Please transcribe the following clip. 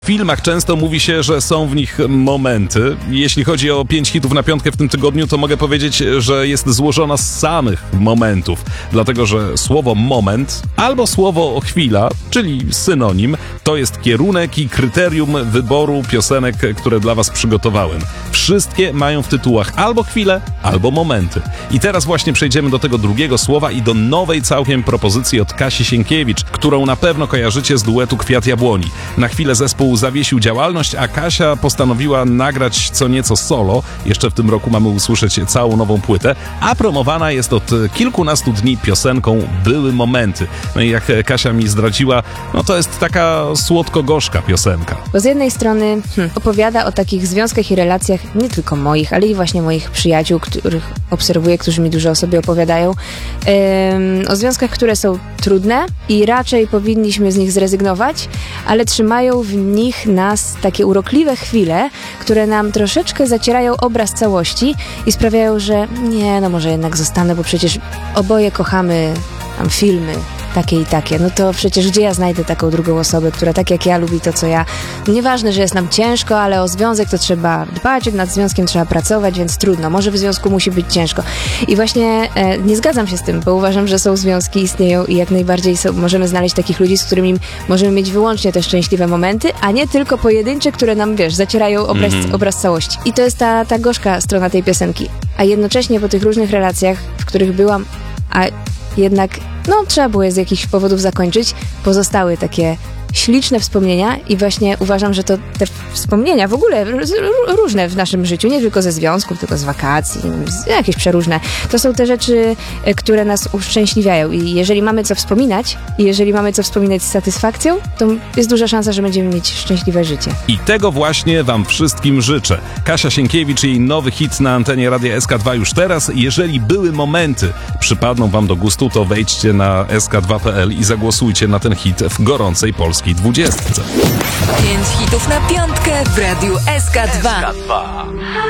W filmach często mówi się, że są w nich momenty. Jeśli chodzi o 5 hitów na piątkę w tym tygodniu, to mogę powiedzieć, że jest złożona z samych momentów. Dlatego, że słowo moment albo słowo chwila, czyli synonim, to jest kierunek i kryterium wyboru piosenek, które dla was przygotowałem. Wszystkie mają w tytułach albo chwilę, albo momenty. I teraz właśnie przejdziemy do tego drugiego słowa i do nowej całkiem propozycji od Kasi Sienkiewicz, którą na pewno kojarzycie z duetu Kwiat Jabłoni. Na chwilę zespół zawiesił działalność, a Kasia postanowiła nagrać co nieco solo. Jeszcze w tym roku mamy usłyszeć całą nową płytę, a promowana jest od kilkunastu dni piosenką Były Momenty. No i jak Kasia mi zdradziła, no to jest taka słodko-gorzka piosenka. Bo z jednej strony opowiada o takich związkach i relacjach nie tylko moich, ale i właśnie moich przyjaciół, których obserwuję, którzy mi dużo o sobie opowiadają. O związkach, które są trudne i raczej powinniśmy z nich zrezygnować, ale trzymają w nich nas takie urokliwe chwile, które nam troszeczkę zacierają obraz całości i sprawiają, że nie, no może jednak zostanę, bo przecież oboje kochamy tam filmy takie i takie, no to przecież gdzie ja znajdę taką drugą osobę, która tak jak ja lubi to, co ja. Nieważne, że jest nam ciężko, ale o związek to trzeba dbać, nad związkiem trzeba pracować, więc trudno, może w związku musi być ciężko. I właśnie nie zgadzam się z tym, bo uważam, że są związki, istnieją i jak najbardziej możemy znaleźć takich ludzi, z którymi możemy mieć wyłącznie te szczęśliwe momenty, a nie tylko pojedyncze, które nam, zacierają obraz całości. I to jest ta gorzka strona tej piosenki. A jednocześnie po tych różnych relacjach, w których byłam, a jednak trzeba było je z jakichś powodów zakończyć, pozostały takie śliczne wspomnienia i właśnie uważam, że to te wspomnienia w ogóle różne w naszym życiu, nie tylko ze związków, tylko z wakacji, jakieś przeróżne. To są te rzeczy, które nas uszczęśliwiają i jeżeli mamy co wspominać i jeżeli mamy co wspominać z satysfakcją, to jest duża szansa, że będziemy mieć szczęśliwe życie. I tego właśnie wam wszystkim życzę. Kasia Sienkiewicz i jej nowy hit na antenie Radia SK2 już teraz. Jeżeli były momenty przypadną wam do gustu, to wejdźcie na sk2.pl i zagłosujcie na ten hit w gorącej polskiej 20. 5 hitów na piątkę w Radiu SK2.